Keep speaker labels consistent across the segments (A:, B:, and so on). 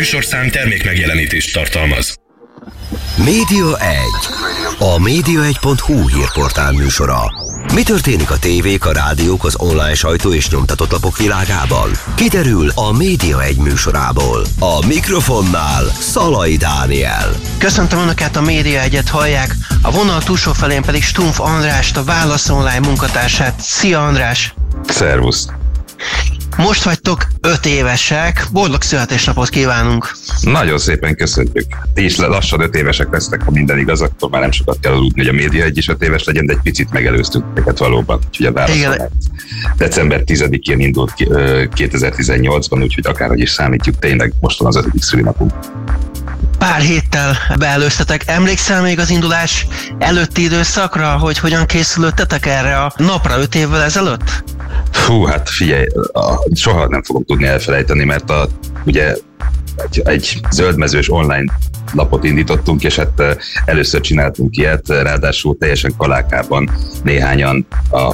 A: műsorszám termékmegjelenítést tartalmaz.
B: Média 1. A média1.hu hírportál műsora. Mi történik a tévék, a rádiók, az online sajtó és nyomtatott lapok világában? Kiderül a Média 1 műsorából. A mikrofonnál Szalai Dániel.
C: Köszöntöm Önöket, a Média 1-et hallják, a vonal túlsó felén pedig Stumpf Andrást, a Válasz Online munkatársát. Szia András!
D: Szervusz!
C: Most vagytok 5 évesek, boldog születésnapot kívánunk!
D: Nagyon szépen köszönjük. Ti is lassan 5 évesek lesznek, ha minden igaz, akkor már nem sokat kell aludni, hogy a Média 1 is 5 éves legyen, de egy picit megelőztünk őket valóban. Úgyhogy a Válasz december 10-én indult 2018-ban, úgyhogy akárhogy is számítjuk, tényleg most van az 5. szülinapunk.
C: Pár héttel beelőztetek. Emlékszel még az indulás előtti időszakra, hogy hogyan készülöttetek erre a napra 5 évvel ezelőtt?
D: Fú, hát figyelj, soha nem fogom tudni elfelejteni, mert ugye egy zöldmezős online lapot indítottunk, és hát először csináltunk ilyet, ráadásul teljesen kalákában néhányan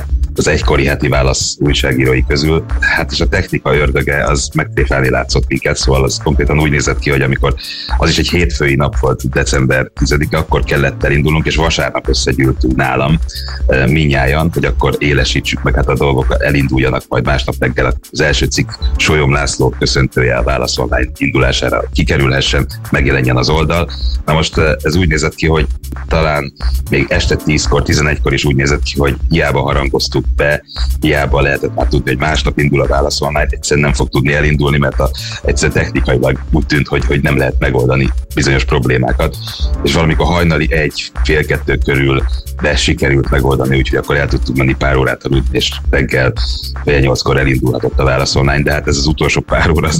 D: az egykori Heti Válasz újságírói közül. Hát és a technika ördöge az megtréfálni látszott minket, szóval az konkrétan úgy nézett ki, hogy amikor az is egy hétfői nap volt, december 10-e, akkor kellett elindulnunk, és vasárnap összegyűltünk nálam mindnyájan, hogy akkor élesítsük meg hát a dolgok, elinduljanak majd másnap reggel az első cikk Solyom László köszöntője a Válasz Online indulására kikerülhessen, megjelenjen az oldal. Na most ez úgy nézett ki, hogy talán még este 10-kor, 11-kor is úgy nézett ki, hogy hiába harangoztuk be, hiába lehetett már tudni, hogy másnap indul a Válasz Online, egyszerűen nem fog tudni elindulni, mert egyszerűen technikailag úgy tűnt, hogy nem lehet megoldani bizonyos problémákat, és valamikor hajnali 1-1:30 körül de sikerült megoldani, úgyhogy akkor el tudtuk menni pár órát aludni, és reggel 8-kor elindulhatott a Válasz Online, de hát ez az utolsó pár óra,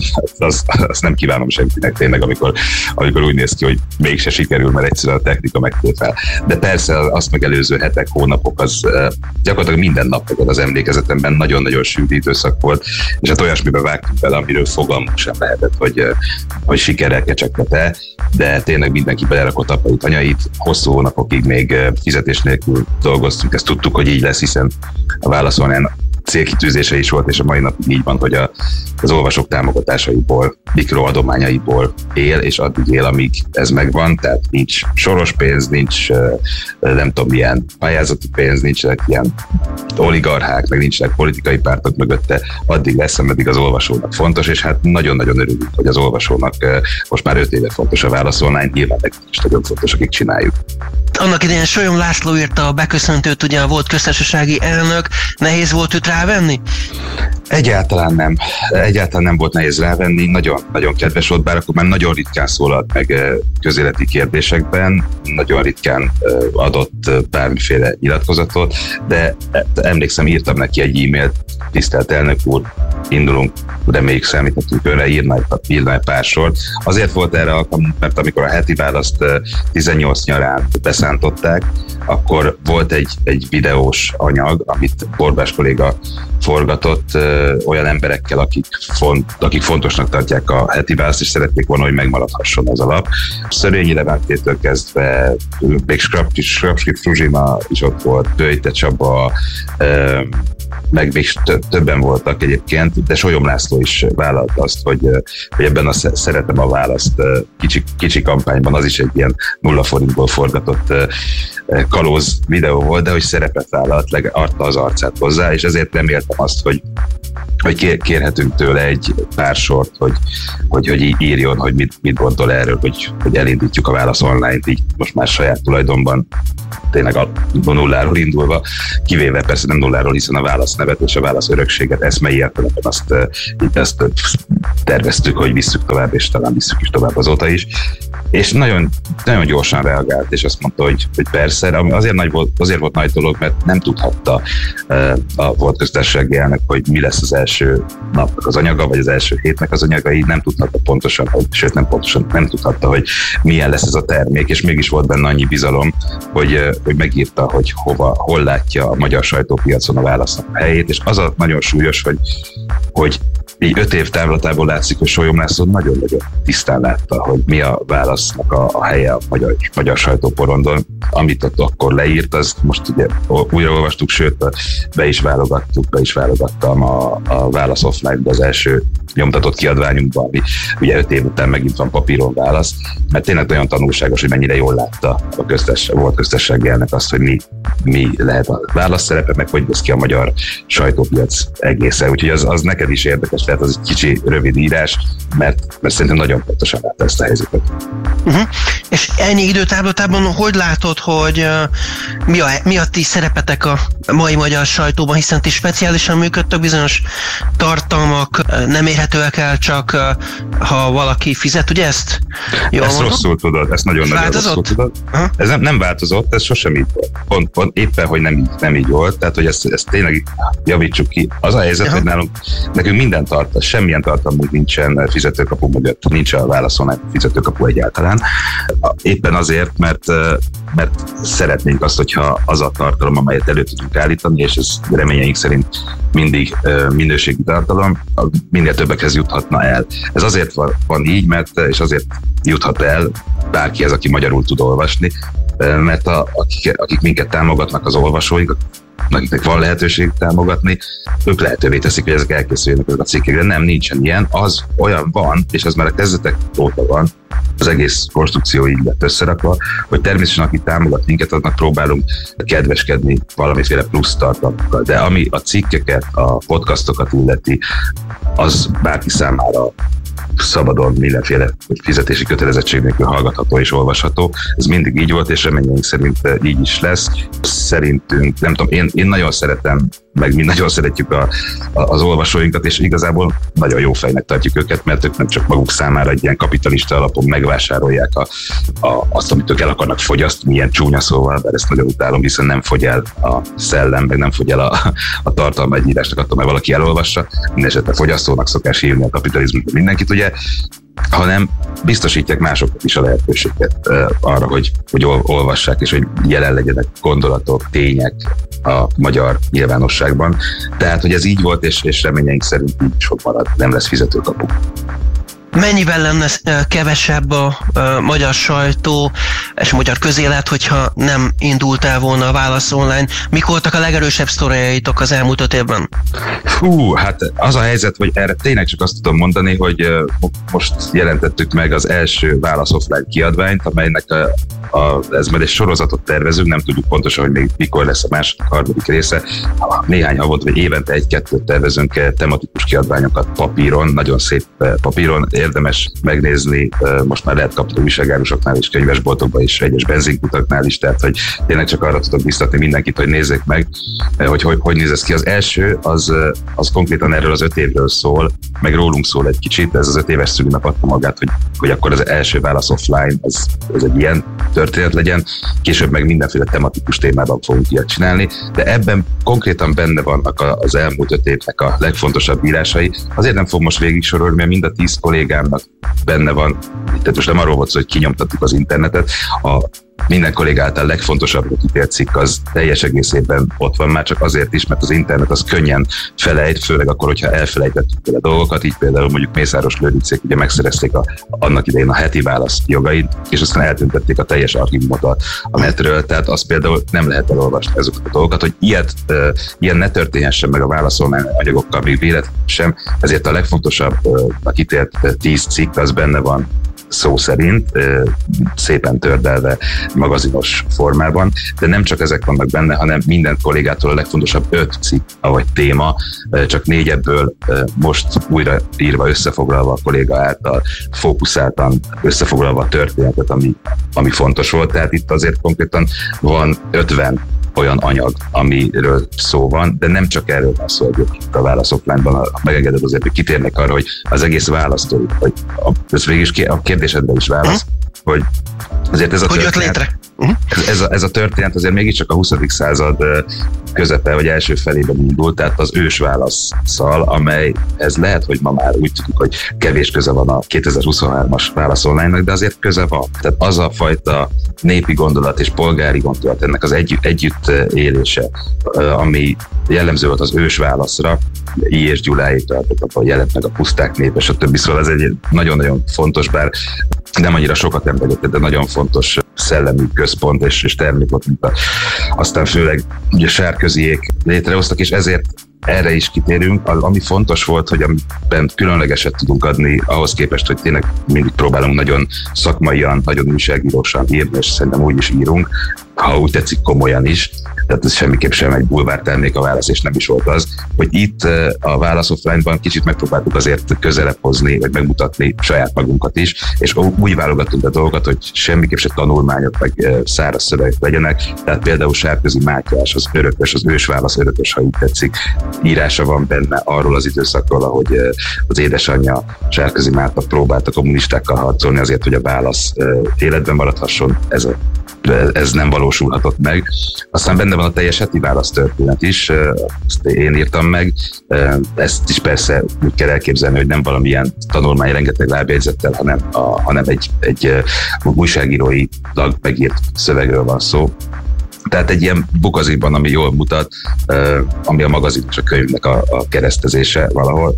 D: azt nem kívánom senkinek tényleg, amikor úgy néz ki, hogy mégse sikerül, mert egyszerűen a technika megtépel. De persze azt megelőző hetek, hónapok, az gyakorlatilag minden nap az emlékezetemben nagyon-nagyon sűrű időszak volt, és hát olyasmibe vágtunk bele, amiről fogalmunk sem lehetett, hogy sikerrel kecsegtet-e, de tényleg mindenki belerakott apait, anyait, hosszú hónapokig még fizetés nélkül dolgoztunk, ezt tudtuk, hogy így lesz, hiszen a Válasz Online célkitűzése is volt, és a mai napig így van, hogy az olvasók támogatásaiból, mikroadományaiból él, és addig él, amíg ez megvan, tehát nincs soros pénz, nincs nem tudom milyen pályázati pénz, nincsenek ilyen oligarchák, meg nincsenek politikai pártok mögötte, addig lesz, ameddig az olvasónak fontos, és hát nagyon-nagyon örülünk, hogy az olvasónak most már 5 éve fontos a Válasz Online, nyilván nekik is nagyon fontos, akik csináljuk.
C: Annak idején Solyom László írta a beköszöntőt, ugye volt köztársasági elnök, nehéz volt őt rávenni?
D: Egyáltalán nem volt nehéz rávenni, nagyon kedves volt, bár akkor már nagyon ritkán szólalt meg közéleti kérdésekben, nagyon ritkán adott bármiféle nyilatkozatot, de emlékszem, írtam neki egy e-mailt, tisztelt elnök úr, indulunk, reméljük számíthatunk önre, írna egy pár sort. Azért volt erre alkalmunk, mert amikor a Heti Választ 18 nyarán beszántották, akkor volt egy videós anyag, amit Borbás kolléga forgatott olyan emberekkel, akik fontosnak tartják a Heti Választ, és szeretnék volna, hogy megmaradhasson ez a lap. Szörényi Leventétől kezdve, még Skrapskit Fruzsima is ott volt, Böjte Csaba, meg még többen voltak egyébként, de Solyom László is vállalta azt, hogy ebben a Szeretem a Választ kicsi kampányban, az is egy ilyen 0 forintból forgatott kalóz videó volt, de hogy szerepet vállalt, adta az arcát hozzá, és ezért reméltem azt, hogy kérhetünk tőle egy pár sort, hogy írjon, hogy mit gondol erről, hogy elindítjuk a Válasz Online-t így most már saját tulajdonban, tényleg a nulláról indulva, kivéve persze nem nulláról, hiszen a Válasz nevet és a Válasz örökséget eszmei értelemben azt terveztük, hogy visszük tovább, és talán visszük is tovább azóta is. És nagyon, nagyon gyorsan reagált, és azt mondta, hogy persze, azért volt nagy dolog, mert nem tudhatta a volt köztársasági elnök, hogy mi lesz az első napnak az anyaga, vagy az első hétnek az anyaga, így nem tudhatta pontosan, sőt nem tudhatta, hogy milyen lesz ez a termék, és mégis volt benne annyi bizalom, hogy megírta, hogy hol látja a magyar sajtópiacon a Válasznak a helyét, és az a nagyon súlyos, hogy így 5 év távlatából látszik, hogy Solyom László nagyon-nagyon tisztán látta, hogy mi a Válasznak a helye a magyar sajtóporondon. Amit ott akkor leírt, azt most ugye újraolvastuk, sőt, be is válogattam a Válasz Offline-ba az első nyomtatott kiadványunkban, ami ugye 5 év után megint van papíron válasz, mert tényleg olyan tanulságos, hogy mennyire jól látta a volt köztársasági elnök azt, hogy mi lehet a válaszszerepe, meg hogy néz ki a magyar sajtópiac egészen. Úgyhogy az neked is érdekes, tehát az egy kicsi rövid írás, mert szerintem nagyon pontosan látta ezt a helyzetet.
C: És ennyi időtáblatában hogy látod, hogy mi a ti szerepetek a mai magyar sajtóban, hiszen ti speciálisan működtök, bizonyos tartalmak nem érhetőek el, csak ha valaki fizet, ugye ezt?
D: Jól ezt mondom? Rosszul tudod, ezt nagyon-nagyon rosszul tudod. Ez nem változott, ez sosem így volt. Pont éppen, hogy nem így volt, tehát hogy ezt tényleg javítsuk ki. Az a helyzet, hogy nekünk minden semmilyen tartalmunk nincsen fizetőkapu mögött, nincs a válaszolnál fizetőkapu egyáltalán. Éppen azért, mert szeretnénk azt, hogyha az a tartalom, amelyet elő tudunk állítani, és ez reményeink szerint mindig minőségi tartalom, minél többekhez juthatna el. Ez azért van így, és azért juthat el bárkihez, aki magyarul tud olvasni, mert akik minket támogatnak, az olvasóik, akiknek van lehetőség támogatni, ők lehetővé teszik, hogy ezek elkészüljenek a cikkek, de nem, nincsen ilyen, az olyan van, és az már a kezdetek óta van, az egész konstrukció így lett összerakva, hogy természetesen aki támogat minket, annak próbálunk kedveskedni valamiféle plusz tartalmakkal, de ami a cikkeket, a podcastokat illeti, az bárki számára szabadon mindenféle fizetési kötelezettség nélkül hallgatható és olvasható. Ez mindig így volt, és reményeink szerint így is lesz. Szerintünk, nem tudom, én nagyon szeretem, meg mi nagyon szeretjük az olvasóinkat, és igazából nagyon jó fejnek tartjuk őket, mert ők nem csak maguk számára egy ilyen kapitalista alapon megvásárolják azt, amit ők el akarnak fogyasztani, milyen csúnya szóval, de ezt nagyon utálom, hiszen nem fogy el a szellem, meg nem fogy el a tartalma egy írásnak, attól, mert valaki elolvassa. Mindenesetre fogyasztónak szokás hívni a kapitalizmusban mindenkit, ugye, hanem biztosítják másokat is a lehetőséget arra, hogy olvassák, és hogy jelen legyenek gondolatok, tények a magyar nyilvánosságban. Tehát, hogy ez így volt, és reményeink szerint így is fog maradni, nem lesz fizetőkapu.
C: Mennyivel lenne kevesebb a magyar sajtó és a magyar közélet, hogyha nem indult el volna a Válasz Online? Mik voltak a legerősebb sztoriaitok az elmúlt 5 évben?
D: Hát az a helyzet, hogy erre tényleg csak azt tudom mondani, hogy most jelentettük meg az első Válasz Offline kiadványt, amelynek ez majd egy sorozatot tervezünk, nem tudjuk pontosan, hogy még mikor lesz a második, harmadik része. Néhány havonta vagy évente 1-2 tervezünk tematikus kiadványokat papíron, nagyon szép papíron, érdemes megnézni, most már lehet kapni újságárusoknál és könyvesboltokban és egyes benzinkutaknál is, tehát hogy tényleg csak arra tudok biztatni mindenkit, hogy nézzék meg, hogy néz ez ki. Az első, az konkrétan erről az 5 évről szól, meg rólunk szól egy kicsit, ez az 5 éves szülinap adta magát, hogy akkor az első Válasz Offline, ez egy ilyen történet legyen, később meg mindenféle tematikus témában fogunk ilyet csinálni, de ebben konkrétan benne vannak az elmúlt 5 évnek a legfontosabb írásai. Azért nem fog most végig sorolni, mert mind a 10 kollégámnak benne van, tehát most nem arról volt szó, hogy kinyomtattuk az internetet, minden kollég által legfontosabb kitér cikk az teljes egészében ott van, már csak azért is, mert az internet az könnyen felejt, főleg akkor, hogyha elfelejtettük vele dolgokat, így például mondjuk Mészáros Lőrincék ugye megszerezték annak idején a heti válasz jogait, és aztán eltüntették a teljes archívumot a netről, tehát azt például nem lehet elolvasni ezeket a dolgokat, hogy ilyen ne történhessen meg a válaszolmány anyagokkal, még véletlenül sem, ezért a legfontosabb a kitért 10 cikk az benne van szó szerint, szépen tördelve magazinos formában, de nem csak ezek vannak benne, hanem minden kollégától a legfontosabb 5 cikk, vagy téma, csak 4 ebből most újra írva, összefoglalva a kolléga által, fókuszáltan összefoglalva a történetet, ami fontos volt, tehát itt azért konkrétan van 50 olyan anyag, amiről szó van, de nem csak erről van szó egyébként a Válasz Offline-ban, ha megengeded azért, hogy kitérnek arra, hogy az egész választó, hogy ez végig a kérdésedben is válasz, hogy azért ez a történet, ez a történet azért mégiscsak a 20. század közepe vagy első felében indult, tehát az ős válasszal, amely ez lehet, hogy ma már úgy tudjuk, hogy kevés köze van a 2023-as Válasz Online-nak, de azért köze van. Tehát az a fajta népi gondolat és polgári gondolat, ennek az együtt élése, ami jellemző volt az ős válaszra, I. és Gyuláék, abban jelent meg a Puszták népe, stb. Szóval ez egy nagyon-nagyon fontos, bár nem annyira sokat emlegetett, de nagyon fontos szellemi központ és termékot, mint aztán főleg ugye Sárköziék létrehoztak, és ezért erre is kitérünk. Ami fontos volt, hogy amiben különlegeset tudunk adni ahhoz képest, hogy tényleg mindig próbálunk nagyon szakmaian, nagyon újságírósan írni, és szerintem úgy is írunk, ha úgy tetszik, komolyan is. Tehát ez semmiképp sem egy bulvártermék a válasz, és nem is volt az, hogy itt a Válasz Offline-ban kicsit megpróbáltuk azért közelebb hozni, vagy megmutatni saját magunkat is, és úgy válogattunk a dolgokat, hogy semmiképp se tanulmányok, meg száraz szövegek legyenek. Tehát például Sárközi Mátyás, az örökös, az ősválasz örökös, ha így tetszik, írása van benne arról az időszakról, ahogy az édesanyja Sárközi Márta próbált a kommunistákkal harcolni azért, hogy a Válasz életben maradhasson. Ez nem valósulhatott meg. Aztán benne van a teljes heti Válasz történet is, ezt én írtam meg. Ezt is persze úgy kell elképzelni, hogy nem valamilyen tanulmány rengeteg lábjegyzettel, hanem egy újságírói megírt szövegről van szó. Tehát egy ilyen bukaziban, ami jól mutat, ami a magazin és a könyvnek a keresztezése valahol.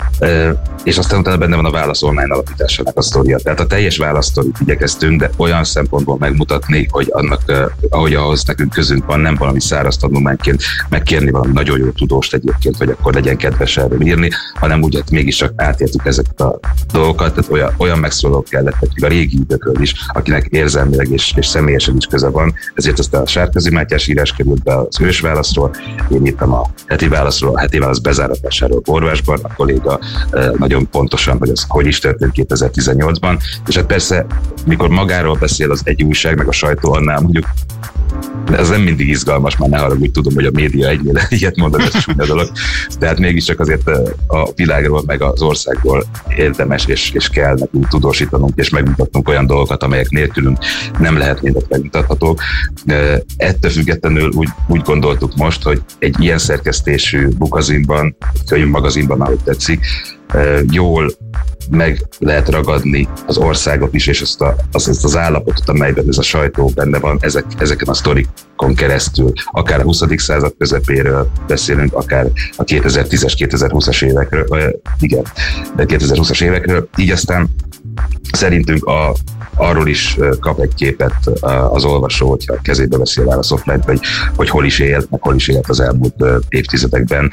D: És aztán utána benne van a Válasz Online alapításának a sztoria. Tehát a teljes Válasz sztorit igyekeztünk, de olyan szempontból megmutatni, hogy annak, ahogy ahhoz nekünk közünk van, nem valami száraz tanulmányként megkérni valami nagyon jó tudóst egyébként, hogy akkor legyen kedves erről írni, hanem úgy, hogy mégiscsak átéltük ezeket a dolgokat, tehát olyan megszólalók kellettek, a régi időkről is, akinek érzelmileg és személyesen is köze van, ezért aztán a Sárközi Mátyás írás került be az ősválaszról, én írtam a heti válaszról, a heti válasz bezáratásáról Orvásban, a kolléga nagyon pontosan, hogy az hogy is történt 2018-ban, és hát persze, mikor magáról beszél az egy újság, meg a sajtó, annál mondjuk ez nem mindig izgalmas, már ne haragudj, tudom, hogy a média egynél ilyet mondod, ez is úgy a dolog, tehát mégiscsak azért a világról, meg az országból érdemes és kell nekünk tudósítanunk, és megmutatnunk olyan dolgokat, amelyek nélkülünk nem lehetnének megmutathatók. Ettől függetlenül úgy gondoltuk most, hogy egy ilyen szerkesztésű bukazinban, könyvmagazinban, ahogy tetszik, jól meg lehet ragadni az országot is, és azt az állapotot, amelyben ez a sajtó benne van, ezeken a sztorikon keresztül. Akár a 20. század közepéről beszélünk, akár a 2010-es, 2020-as évekről, igen, de 2020-as évekről, így aztán szerintünk arról is kap egy képet az olvasó, hogyha a kezébe veszi a Válasz Offline-t, hogy hol is élt, meg hol is élt az elmúlt évtizedekben,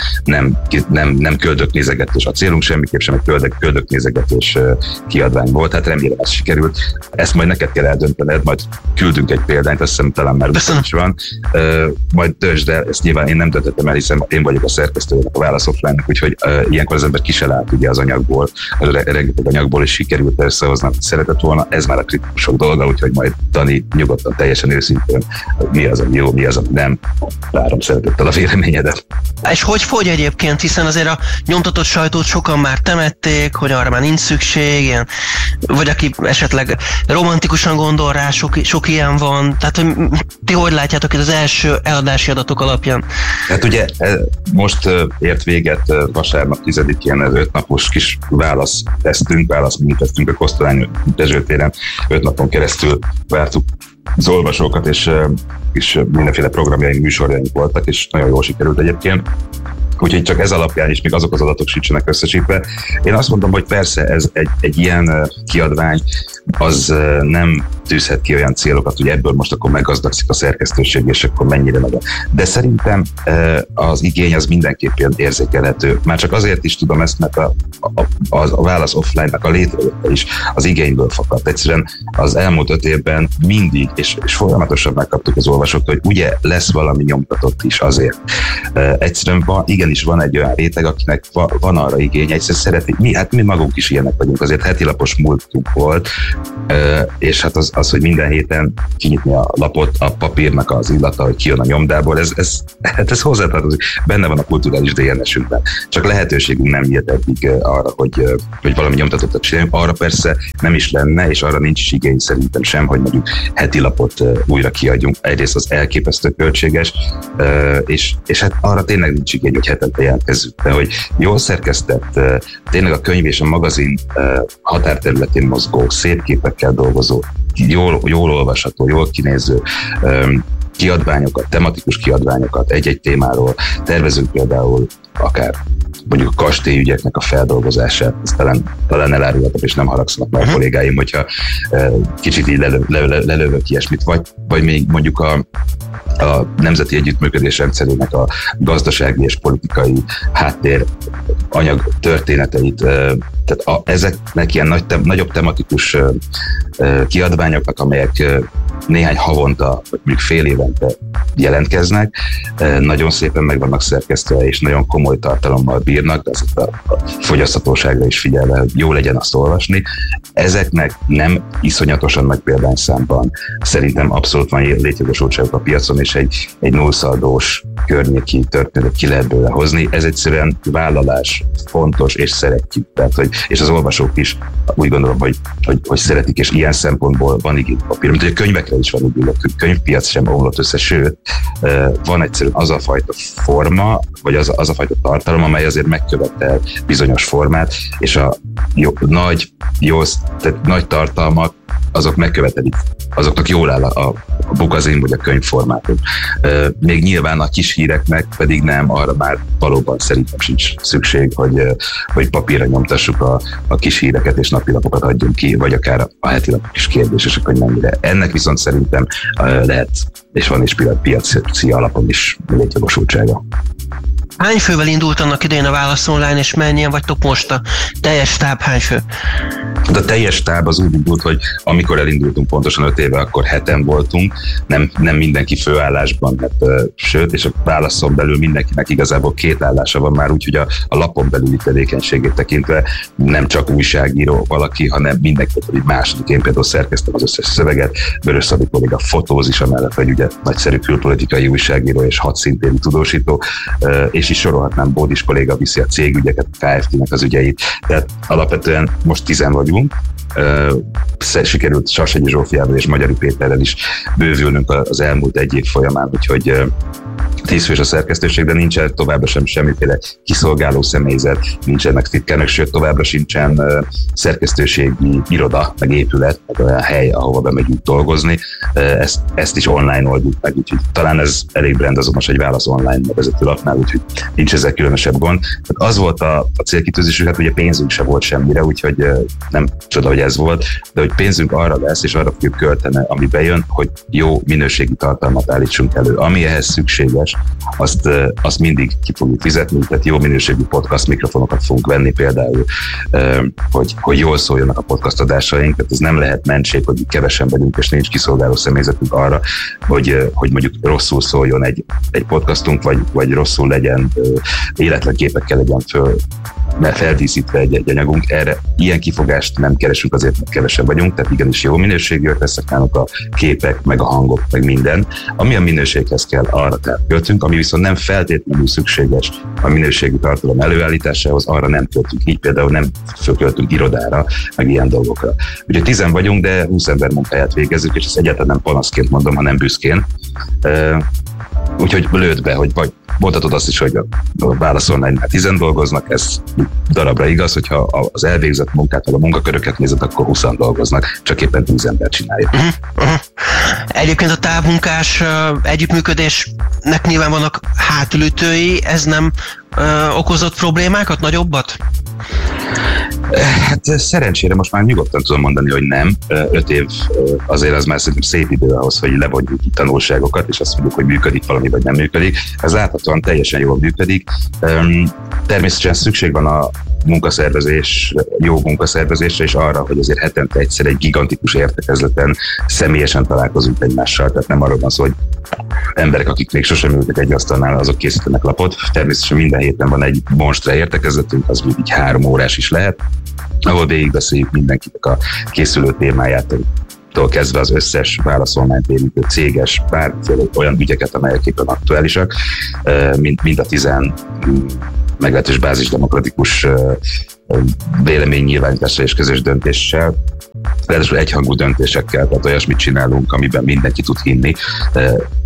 D: nem köldöknézegetős. A célunk semmiképp sem egy köldöknézegetős kiadvány volt, hát remélem ez sikerült. Ezt majd neked kell eldöntened, majd küldünk egy példányt, azt hiszem talán már is van. Majd döntsd el, ezt nyilván én nem döntöttem el, hiszen én vagyok a szerkesztőjének a Válasz Offline-nak, úgyhogy ilyenkor az ember ki se lát ugye az anyagból, rengeteg anyagból is sikerült összehozni, amit szeretett volna. Ez már a kritikusok dolga, úgyhogy majd Dani nyugodtan, teljesen őszintén, mi az, ami jó, mi az, ami nem. Várom szeretettel a véleményedet.
C: És hogy fogy egyébként, hiszen azért a nyomtatott sajtót sokan már temették, hogy arra már nincs szükség, ilyen, vagy aki esetleg romantikusan gondol rá, sok ilyen van. Tehát, hogy ti hogy látjátok itt az első eladási adatok alapján?
D: Hát ugye most ért véget vasárnap 10-én ez 5 napos kis választesztünk a Kosztolány Dezső téren. 5 napon keresztül vártuk az olvasókat, és mindenféle programjaink, műsorjaink voltak, és nagyon jól sikerült egyébként. Úgyhogy csak ez alapján is még azok az adatok sincsenek összesítve. Én azt mondom, hogy persze ez egy ilyen kiadvány, az nem tűzhet ki olyan célokat, hogy ebből most akkor meggazdagszik a szerkesztőség, és akkor mennyire meg. De szerintem az igény az mindenképpen érzékelhető. Már csak azért is tudom ezt, mert a Válasz Offline-nak a létrejötte is az igényből fakadt. Egyszerűen az elmúlt 5 évben mindig, és folyamatosan megkaptuk az olvasóktól, hogy ugye lesz valami nyomtatott is azért. Egyszerűen igenis van egy olyan réteg, akinek van arra igény, egyszer szereti. Mi magunk is ilyenek vagyunk, azért hetilapos múltunk volt, és hát az, hogy minden héten kinyitni a lapot, a papírnak az illata, hogy kijön a nyomdából, ez hozzátartozik. Benne van a kulturális DNS-ünkben. Csak lehetőségünk nem nyílt eddig arra, hogy valami nyomtatottat csináljunk. Arra persze nem is lenne, és arra nincs is igény szerintem sem, hogy mondjuk hetilapot újra kiadjunk. Egyrészt az elképesztő költséges, és hát arra tényleg nincs igény, hogy hetente jelentkezzünk, de hogy jól szerkesztett, tényleg a könyv és a magazin határterületén mozgó, szép képekkel dolgozó, jól olvasható, jól kinéző kiadványokat, tematikus kiadványokat egy-egy témáról. Tervezünk például akár mondjuk a kastélyügyeknek a feldolgozását, ezt talán elárulhatom, és nem haragszanak már a kollégáim, hogyha kicsit így lelövök ilyesmit, vagy még mondjuk a nemzeti együttműködés rendszerének a gazdasági és politikai háttér anyag történeteit, tehát ezeknek ilyen nagyobb tematikus kiadványoknak, amelyek néhány havonta, vagy mondjuk fél évente jelentkeznek, nagyon szépen meg vannak szerkesztve, és nagyon komoly tartalommal bírnak, de azért a fogyaszthatóságra is figyelve, hogy jó legyen azt olvasni. Ezeknek nem iszonyatosan nagy példányszámban szerintem abszolút van létjogosultságuk a piacon, és egy nullszaldós környéki történetet ki lehet belőle hozni. Ez egyszerűen vállalás, fontos, és szeretjük. Tehát, és az olvasók is úgy gondolom, hogy szeretik, és ilyen szempontból van igény papír. Mint hogy a könyvekre is van igény, a könyvpiac sem omlott össze, sőt, van egyszerűen az a fajta forma, vagy az a fajta tartalom, amely azért megkövetel bizonyos formát, és a nagy tartalmak, azok megkövetelik, azoknak jól áll a bukazin vagy a könyvformátum. Még nyilván a kis híreknek pedig nem, arra már valóban szerintem sincs szükség, hogy papírra nyomtassuk a kis híreket és napilapokat adjunk ki, vagy akár a hetilapok is kérdésesek, hogy mennyire. Ennek viszont szerintem lehet, és van is piaci alapon is létjogosultsága.
C: Hány fővel indult annak idején a Válasz Online, és mennyien vagytok most? A teljes stáb hány fő?
D: De a teljes stáb az úgy indult, hogy amikor elindultunk pontosan 5 éve, akkor 7-en voltunk, nem mindenki főállásban, sőt, és a Válaszon belül mindenkinek igazából 2 állása van már, úgyhogy a lapon belüli tevékenységét tekintve nem csak újságíró valaki, hanem mindenki, hogy második. Én például szerkeztem az összes szöveget, Vörös Szabi kolléga fotózis amellett, hogy ugye nagyszerű külpolitikai újságíró és 6 szintéri tudósító, és is sorolhatnám, Bódis kolléga viszi a cégügyeket, a Kft-nek az ügyeit, tehát alapvetően most 10 vagyunk, sikerült Sarsegyi Zsófiával és Magyari Péterrel is bővülnünk az elmúlt 1 év folyamán, úgyhogy 10 fős a szerkesztőség, de nincsen továbbra sem semmiféle kiszolgáló személyzet, nincsenek titkárnök, sőt továbbra sincsen szerkesztőségi iroda, meg épület, meg olyan hely, ahova bemegyünk dolgozni. Ezt is online oldjuk meg, úgyhogy talán ez elég brandazomos egy Válasz Online nevezetű lapnál, úgyhogy nincs ezzel különösebb gond. Tehát az volt a célkitűzésünk, hát ugye pénzünk se volt semmire, úgyhogy nem csoda, hogy ez volt, de hogy pénzünk arra lesz, és arra fogjuk költeni, ami bejön, hogy jó minőségi tartalmat állítsunk elő. Ami ehhez szükséges, azt mindig ki fogjuk fizetni, tehát jó minőségű podcast mikrofonokat fogunk venni például, hogy jól szóljanak a podcast adásaink, tehát ez nem lehet mentség, hogy kevesen vagyunk, és nincs kiszolgáló személyzetünk arra, hogy mondjuk rosszul szóljon egy podcastunk, vagy rosszul legyen, életlen képekkel legyen feldíszítve egy anyagunk. Erre ilyen kifogást nem keresünk azért, mert kevesen vagyunk, tehát igenis jó minőségűek lesznek nálunk a képek, meg a hangok, meg minden. Ami a minőséghez kell, arra költünk, ami viszont nem feltétlenül szükséges a minőségű tartalom előállításához, arra nem költünk. Így például nem fölköltünk irodára, meg ilyen dolgokra. Ugye 10 vagyunk, de 20 ember munkáját végezzük, és ezt egyáltalán nem panaszként mondom, hanem büszkén. Úgyhogy lőd be, hogy vagy mondhatod azt is, hogy a Válasz Online-nál 10 dolgoznak, ez darabra igaz, hogyha az elvégzett munkát, vagy a munkaköröket nézed, akkor 20 dolgoznak, csak éppen 10 ember csinálja.
C: Egyébként a távmunkás együttműködésnek nyilván vannak hátulütői, ez nem okozott problémákat, nagyobbat?
D: Hát szerencsére most már nyugodtan tudom mondani, hogy nem. 5 év azért az már szerintem szép idő ahhoz, hogy levonjuk ki tanulságokat, és azt mondjuk, hogy működik valami, vagy nem működik. Ez láthatóan teljesen jól működik. Természetesen szükség van a jó munkaszervezésre, és arra, hogy azért hetente egyszer egy gigantikus értekezleten személyesen találkozunk egymással. Tehát nem arról van szó, hogy emberek, akik még sosem ültek egy asztalnál, azok készítenek lapot. Természetesen minden héten van egy monstra értekezletünk, az még így 3 órás is lehet, ahol végigbeszéljük mindenkinek a készülő témáját, kezdve az összes Válasz Online-t érintő céges, bármiféle olyan ügyeket, amelyek éppen aktuálisak, mint a 10 meglehetős bázisdemokratikus véleménynyilvánításra és közös döntéssel, ráadásul egyhangú döntésekkel, tehát olyasmit csinálunk, amiben mindenki tud hinni.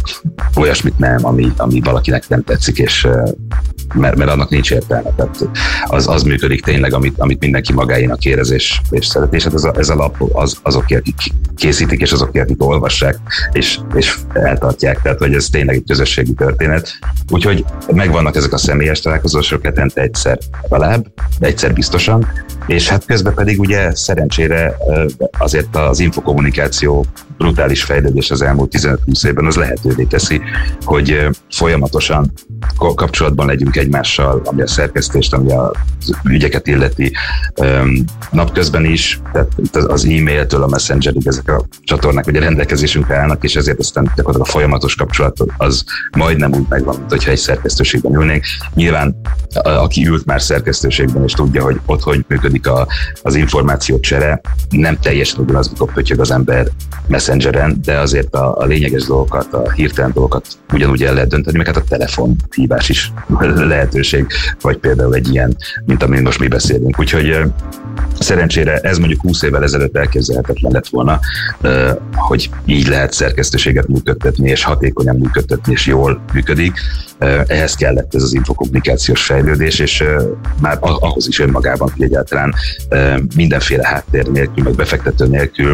D: olyasmit nem, ami valakinek nem tetszik, és mert annak nincs értelme. Tehát az működik tényleg, amit mindenki magáénak érez és szeret, és hát ez a lap azok, akik készítik, és azok, akik olvassák, és eltartják, tehát hogy ez tényleg egy közösségi történet. Úgyhogy megvannak ezek a személyes találkozások hetente egyszer legalább, egyszer biztosan, és hát közben pedig ugye szerencsére azért az infokommunikáció brutális fejlődés az elmúlt 15-20 évben az lehetővé teszi, hogy folyamatosan kapcsolatban legyünk egymással, ami a szerkesztést, ami az ügyeket illeti napközben is, tehát az e-mailtől a messengerig ezek a csatornák ugye rendelkezésünkre állnak, és ezért aztán gyakorlatilag a folyamatos kapcsolat az majdnem úgy megvan, mint hogyha egy szerkesztőségben ülnénk. Nyilván aki ült már szerkesztőségben és tudja, hogy ott hogy működik az információcsere, nem teljesen ugyanaz, mikor pötyög az ember messengeren, de azért a lényeges dolgokat, a hirtelen dolgokat ugyanúgy el lehet dönteni, meg hát a telefonhívás is lehetőség, vagy például egy ilyen, mint amin most mi beszélünk. Úgyhogy szerencsére ez mondjuk 20 évvel ezelőtt elképzelhetetlen lett volna, hogy így lehet szerkesztőséget működtetni, és hatékonyan működtetni, és jól működik. Ehhez kellett ez az infokommunikációs fejlődés, és már ahhoz is önmagában, hogy egyáltalán mindenféle háttér nélkül, meg befektető nélkül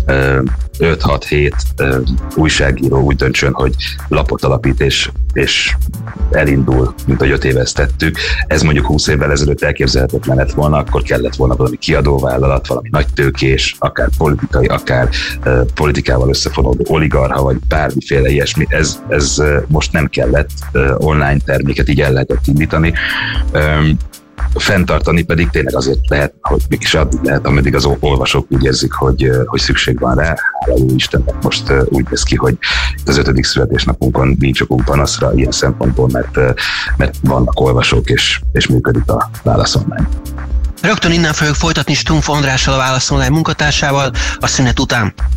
D: 5-6-7 újságíró úgy döntsön, hogy lapot alapít, és elindul, mint ahogy 5 éve ezt tettük. Ez mondjuk 20 évvel ezelőtt elképzelhetetlen lett volna, akkor kellett volna valami kiadóvállalat, valami nagy tőkés, akár politikai, akár politikával összefonódó oligarcha, vagy bármiféle ilyesmi. Ez most nem kellett, online terméket így el lehetett indítani. Fenntartani pedig tényleg azért lehet, hogy mégis addig lehet, ameddig az olvasók úgy érzik, hogy szükség van rá. Hála jó Istennek most úgy néz ki, hogy az 5. születésnapunkon nincs okunk panaszra ilyen szempontból, mert vannak olvasók, és működik a Válasz Online.
C: Rögtön innen fogjuk folytatni Stumpf Andrással, a Válasz Online munkatársával a szünet után.